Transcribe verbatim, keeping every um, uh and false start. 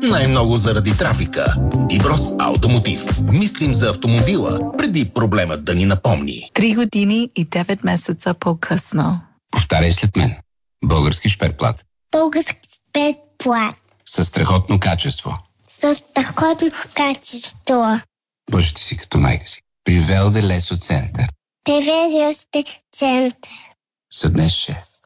Най-много заради трафика. Иброс Автомотив. Мислим за автомобила, преди проблемът да ни напомни. Три години и девет месеца по-късно. Повтаряй след мен. Български шперплат. Български шперплат. Със страхотно качество. Със страхотно качество. Бъжете си като майка си. При Велде Лесо Център. При Велде Лесо Център. Са днес шест.